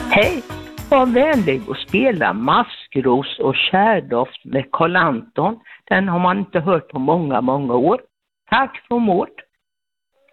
Hej, var vänlig och spela Maskros och kärdoft med Karl Anton. Den har man inte hört på många år. Tack från Mård.